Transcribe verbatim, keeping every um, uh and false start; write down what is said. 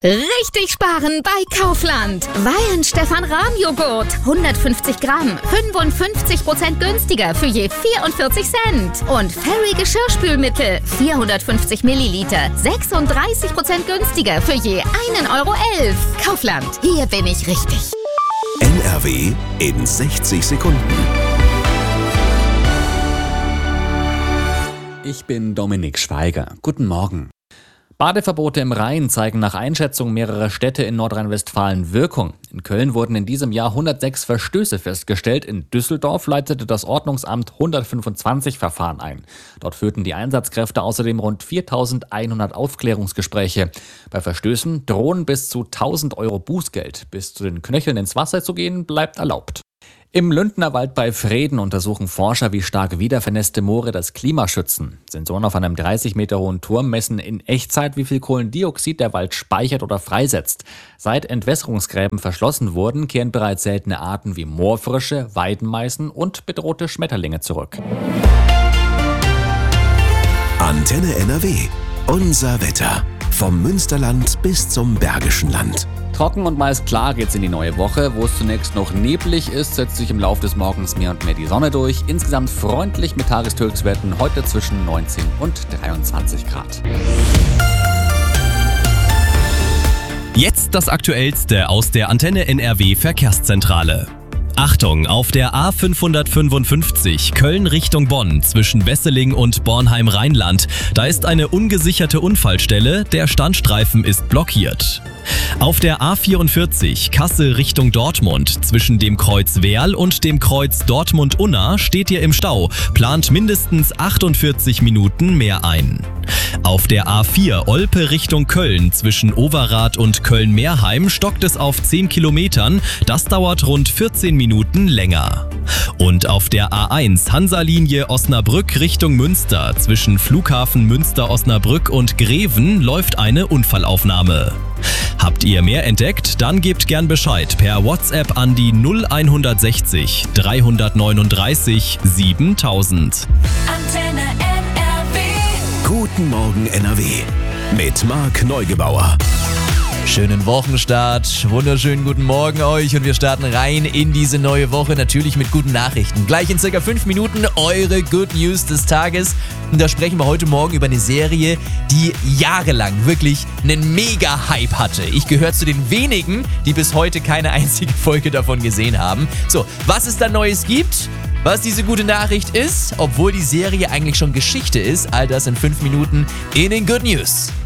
Richtig sparen bei Kaufland. Weihen Stefan Rahm Joghurt. hundertfünfzig Gramm. fünfundfünfzig Prozent günstiger für je vierundvierzig Cent. Und Fairy Geschirrspülmittel. vierhundertfünfzig Milliliter. sechsunddreißig Prozent günstiger für je einen Euro elf. Kaufland. Hier bin ich richtig. N R W in sechzig Sekunden. Ich bin Dominik Schweiger. Guten Morgen. Badeverbote im Rhein zeigen nach Einschätzung mehrerer Städte in Nordrhein-Westfalen Wirkung. In Köln wurden in diesem Jahr hundertsechs Verstöße festgestellt. In Düsseldorf leitete das Ordnungsamt hundertfünfundzwanzig Verfahren ein. Dort führten die Einsatzkräfte außerdem rund viertausendeinhundert Aufklärungsgespräche. Bei Verstößen drohen bis zu tausend Euro Bußgeld. Bis zu den Knöcheln ins Wasser zu gehen, bleibt erlaubt. Im Lündner Wald bei Vreden untersuchen Forscher, wie stark wiedervernässte Moore das Klima schützen. Sensoren auf einem dreißig Meter hohen Turm messen in Echtzeit, wie viel Kohlendioxid der Wald speichert oder freisetzt. Seit Entwässerungsgräben verschlossen wurden, kehren bereits seltene Arten wie Moorfrösche, Weidenmeißen und bedrohte Schmetterlinge zurück. Antenne N R W. Unser Wetter. Vom Münsterland bis zum Bergischen Land. Trocken und meist klar geht's in die neue Woche. Wo es zunächst noch neblig ist, setzt sich im Laufe des Morgens mehr und mehr die Sonne durch. Insgesamt freundlich mit Tageshöchstwerten heute zwischen neunzehn und dreiundzwanzig Grad. Jetzt das Aktuellste aus der Antenne N R W Verkehrszentrale. Achtung, auf der A fünfhundertfünfundfünfzig Köln Richtung Bonn zwischen Wesseling und Bornheim-Rheinland. Da ist eine ungesicherte Unfallstelle, der Standstreifen ist blockiert. Auf der A vierundvierzig Kassel Richtung Dortmund zwischen dem Kreuz Werl und dem Kreuz Dortmund-Unna steht ihr im Stau, plant mindestens achtundvierzig Minuten mehr ein. Auf der A vier Olpe Richtung Köln zwischen Overath und Köln-Meerheim stockt es auf zehn Kilometern, das dauert rund vierzehn Minuten länger. Und auf der A eins Hansa-Linie Osnabrück Richtung Münster zwischen Flughafen Münster-Osnabrück und Greven läuft eine Unfallaufnahme. Habt ihr mehr entdeckt? Dann gebt gern Bescheid per WhatsApp an die null hundertsechzig dreihundertneununddreißig siebentausend. Antenne N R W. Guten Morgen N R W. Mit Marc Neugebauer. Schönen Wochenstart, wunderschönen guten Morgen euch und wir starten rein in diese neue Woche, natürlich mit guten Nachrichten. Gleich in circa fünf Minuten eure Good News des Tages. Und da sprechen wir heute Morgen über eine Serie, die jahrelang wirklich einen Mega-Hype hatte. Ich gehöre zu den wenigen, die bis heute keine einzige Folge davon gesehen haben. So, was es da Neues gibt, was diese gute Nachricht ist, obwohl die Serie eigentlich schon Geschichte ist, all das in fünf Minuten in den Good News.